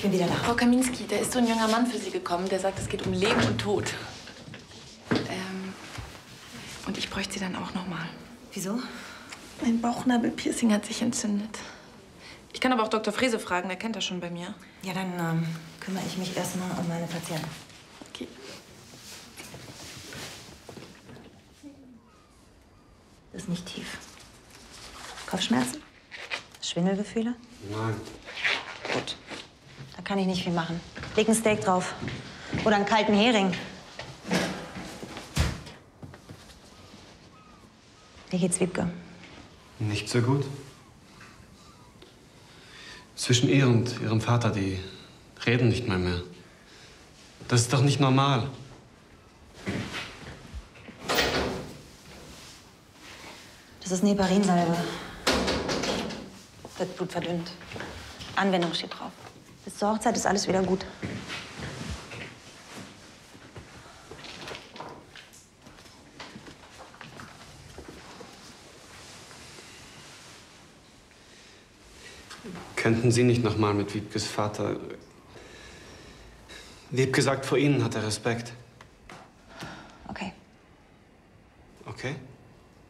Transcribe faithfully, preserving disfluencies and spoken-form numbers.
Ich bin wieder da. Frau Kaminski, da ist so ein junger Mann für Sie gekommen, der sagt, es geht um Leben und Tod. Ähm, und ich bräuchte Sie dann auch noch mal. Wieso? Mein Bauchnabelpiercing hat sich entzündet. Ich kann aber auch Doktor Frese fragen, der kennt das schon bei mir. Ja, dann ähm, kümmere ich mich erstmal um meine Patienten. Okay. Das ist nicht tief. Kopfschmerzen? Schwindelgefühle? Nein. Gut. Da kann ich nicht viel machen. Leg ein Steak drauf. Oder einen kalten Hering. Wie geht's Wiebke? Nicht so gut. Zwischen ihr und ihrem Vater, die reden nicht mehr mehr. Das ist doch nicht normal. Das ist eine Heparinsalbe. Wird blutverdünnt. Anwendung steht drauf. Bis zur Hochzeit ist alles wieder gut. Könnten Sie nicht noch mal mit Wiebkes Vater... Wiebke sagt, vor Ihnen hat er Respekt. Okay. Okay?